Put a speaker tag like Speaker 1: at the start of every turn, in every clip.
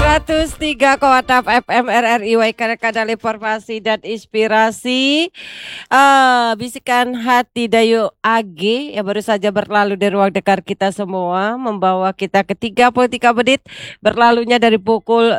Speaker 1: 103,6 FM RRI Kadal Informasi dan Inspirasi. Bisikan hati Dayu AG yang baru saja berlalu dari ruang dengar kita semua, membawa kita ke 33 menit berlalunya dari pukul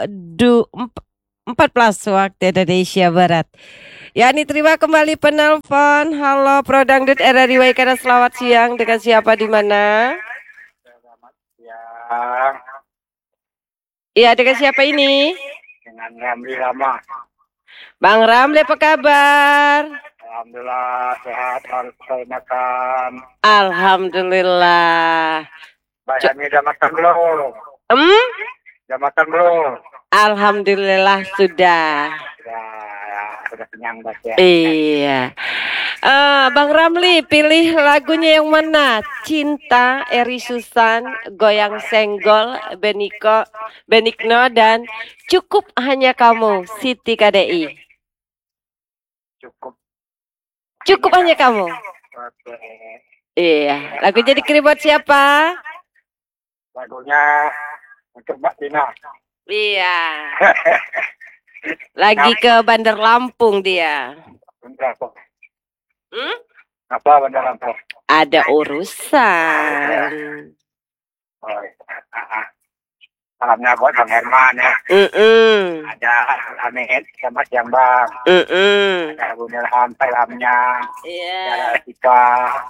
Speaker 1: 14 waktu Indonesia Barat. Yani terima kembali penelpon. Halo Pro Dangdut RRI Kadal, selamat siang. Dengan siapa di mana?
Speaker 2: Selamat siang.
Speaker 1: Iya, dengan siapa ini?
Speaker 2: Dengan Ramli Rama.
Speaker 1: Bang Ramli, apa kabar?
Speaker 2: Alhamdulillah sehat, harus saya makan.
Speaker 1: Alhamdulillah.
Speaker 2: Bayani udah makan belum? Udah makan belum?
Speaker 1: Alhamdulillah sudah.
Speaker 2: Sudah kenyang Bas ya.
Speaker 1: Iya. Bang Ramli, pilih lagunya yang mana? Cinta, Eri Susan, Goyang Senggol, Benigno, dan Cukup Hanya Kamu, Siti KDI. Cukup Hanya Kamu.
Speaker 2: Oke.
Speaker 1: Iya. Lagunya dikirim buat siapa?
Speaker 2: Lagunya untuk Mbak Tina.
Speaker 1: Iya. Lagi ke Bandar Lampung dia.
Speaker 2: Bentar kok. Apa Bandar Lampung?
Speaker 1: Ada urusan.
Speaker 2: Salamnya buat Bang Herman ya. Ada Amit, selamat siang Bang. Ada Bu Nilham, salamnya.
Speaker 1: Iya.
Speaker 2: Ada Ika,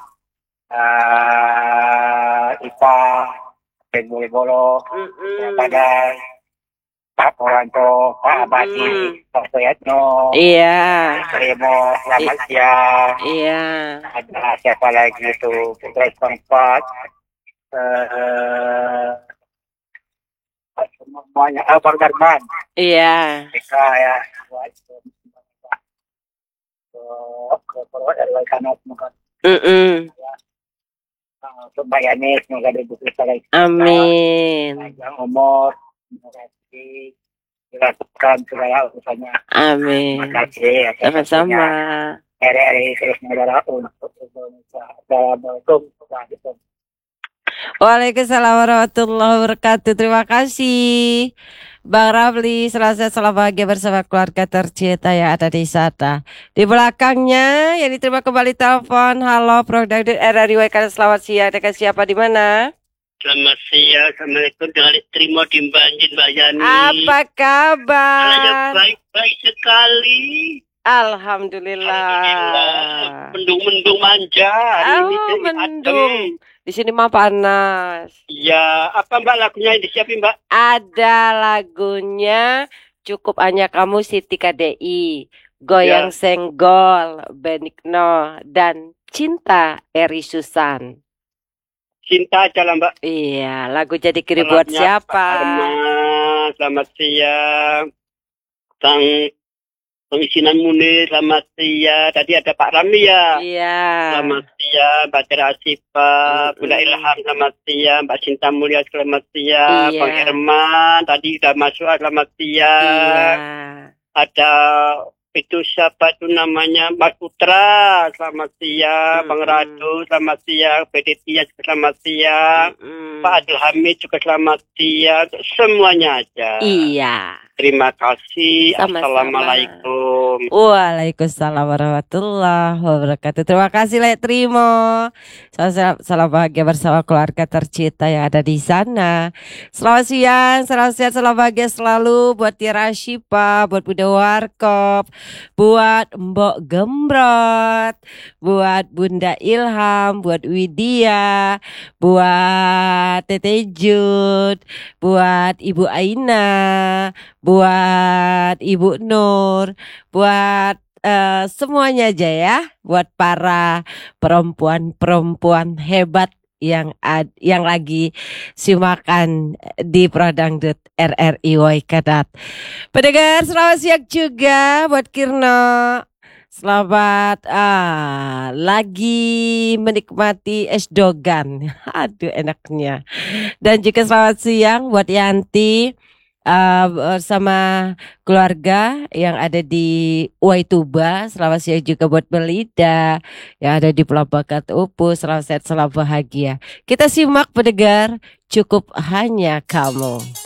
Speaker 2: Ipa, Ben Bolo, pada Pak Poranto, Pak Abadi, Pak Soyatno.
Speaker 1: Iya.
Speaker 2: Terima, selamat siang.
Speaker 1: Iya.
Speaker 2: Ada siapa lagi itu? Putra Kompat. Semuanya Bang Darman.
Speaker 1: Iya.
Speaker 2: Eka ya. Untuk Mbak Yani, semoga dibuka lagi.
Speaker 1: Amin.
Speaker 2: Panjang umur, semoga dilakukan segala urusannya.
Speaker 1: Amin.
Speaker 2: Terima kasih.
Speaker 1: Sama-sama.
Speaker 2: RRI terus menggerak untuk Indonesia. Assalamualaikum warahmatullahi wabarakatuh.
Speaker 1: Waalaikumsalam warahmatullahi wabarakatuh. Terima kasih Bang Ramli, selamat selalu bahagia bersama keluarga tercinta yang ada di sana. Di belakangnya yang diterima kembali telepon. Halo Pro Dangdut RRI Kadal, selamat siang. Dengan siapa di mana?
Speaker 3: Selamat siang, assalamualaikum. Dengan diterima di Banjin Mbak Yani.
Speaker 1: Apa kabar?
Speaker 3: Baik sekali.
Speaker 1: Alhamdulillah.
Speaker 3: Mendung-mendung manja.
Speaker 1: Mendung. Di sini mah panas.
Speaker 3: Ya, apa Mbak lagunya yang disiapin Mbak?
Speaker 1: Ada lagunya Cukup Hanya Kamu, Siti KDI, Goyang Senggol, Benigno, dan Cinta, Eri Susan.
Speaker 3: Cinta aja lah Mbak.
Speaker 1: Iya, lagu jadi kirim buat siapa?
Speaker 3: Selamat siang. Pengisinan Munir, selamat siang. Tadi ada Pak Ramli ya.
Speaker 1: Iya.
Speaker 3: Selamat siang, Mbak Tera Asifa, Bunda Ilham, selamat siang, Mbak Cinta Mulia, selamat siang, Bang Herman, tadi udah masuk, selamat siang. Ada itu siapa itu namanya, Mas Putra, selamat siang, Bang Radu, selamat siang, PD Tia, selamat siang, Pak Adil Hamid juga selamat siang, semuanya aja.
Speaker 1: Iya.
Speaker 3: Terima kasih.
Speaker 1: Sama-sama.
Speaker 3: Assalamualaikum.
Speaker 1: Waalaikumsalam warahmatullahi wabarakatuh. Terima kasih Lek Trimo. Salam bahagia bersama keluarga tercinta yang ada di sana. Selamat siang, selamat sehat, selamat bahagia selalu buat Tiara Syifa, buat Bunda Warkop, buat Mbok Gembrot, buat Bunda Ilham, buat Widya, buat Tete Jud, buat Ibu Aina, buat Ibu Nur, buat semuanya aja ya, buat para perempuan-perempuan hebat yang lagi simakan di Pro Dangdut RRI Kadal. Pendengar, selamat siang juga buat Kirno. Selamat lagi menikmati es dogan. Aduh enaknya. Dan juga selamat siang buat Yanti bersama keluarga yang ada di Waituba. Selamat siang juga buat Belida yang ada di Pulau Bakat Upu. Selamat sehat, selamat bahagia. Kita simak pendengar, Cukup Hanya Kamu.